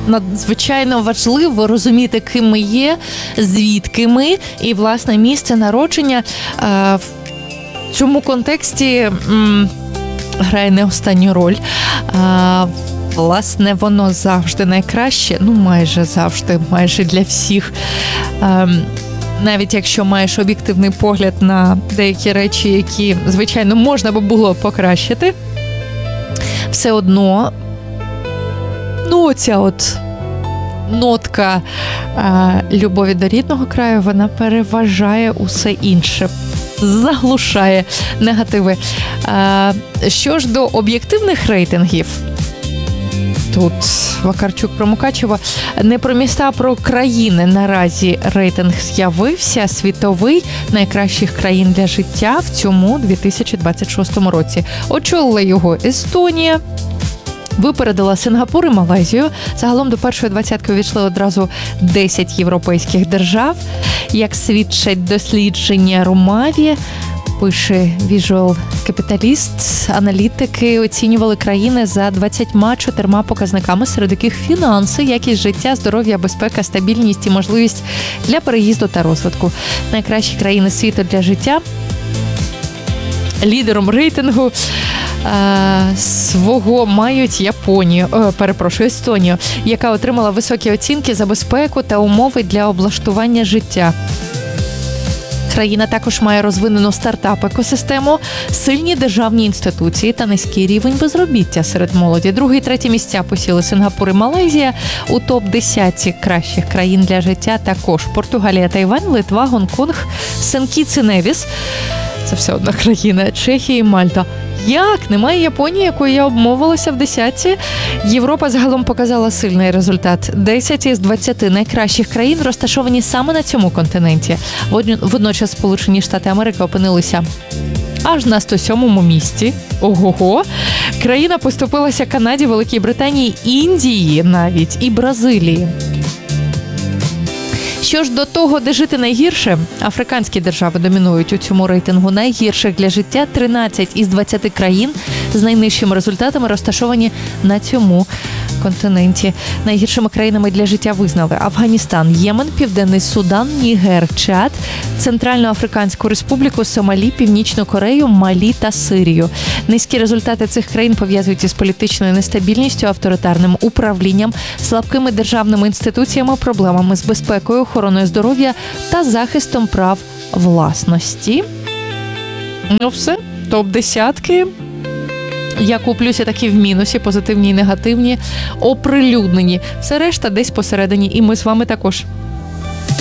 надзвичайно важливо розуміти, ким ми є, звідки ми, і, власне, місце народження в цьому контексті грає не останню роль. Власне, воно завжди найкраще, майже завжди, майже для всіх. Навіть якщо маєш об'єктивний погляд на деякі речі, які, звичайно, можна би було покращити, все одно, ця нотка любові до рідного краю, вона переважає усе інше, заглушає негативи. Що ж до об'єктивних рейтингів, тут Вакарчук про Мукачево, не про міста, а про країни наразі рейтинг з'явився, світовий, найкращих країн для життя в цьому 2026 році. Очолила його Естонія, випередила Сингапур і Малайзію. Загалом до першої двадцятки увійшли одразу 10 європейських держав. Як свідчать дослідження Румаві, пише Visual Capitalist, аналітики оцінювали країни за 24 показниками, серед яких фінанси, якість життя, здоров'я, безпека, стабільність і можливість для переїзду та розвитку. Найкращі країни світу для життя. Лідером рейтингу свого мають Естонію, яка отримала високі оцінки за безпеку та умови для облаштування життя. Країна також має розвинену стартап-екосистему, сильні державні інституції та низький рівень безробіття серед молоді. Друге і третє місця посіли Сингапур і Малайзія. У топ-10 кращих країн для життя також Португалія, Тайвань, Литва, Гонконг, Сен-Кітс і Невіс. Це все одна країна. Чехія і Мальта. Як? Немає Японії, якою я обмовилася в десятці? Європа загалом показала сильний результат. 10 із 20 найкращих країн розташовані саме на цьому континенті. Водночас Сполучені Штати Америки опинилися аж на 107-му місці. Ого-го! Країна поступилася Канаді, Великій Британії, Індії навіть і Бразилії. Що ж до того, де жити найгірше, африканські держави домінують у цьому рейтингу найгірших для життя. 13 із 20 країн з найнижчими результатами розташовані на цьому континенті. Найгіршими країнами для життя визнали Афганістан, Ємен, Південний Судан, Нігер, Чад, Центральноафриканську Республіку, Сомалі, Північну Корею, Малі та Сирію. Низькі результати цих країн пов'язують із політичною нестабільністю, авторитарним управлінням, слабкими державними інституціями, проблемами з безпекою, охороною здоров'я та захистом прав власності. Все, топ-10. Як у плюсі, так і в мінусі, позитивні і негативні, оприлюднені. Все решта десь посередині, і ми з вами також.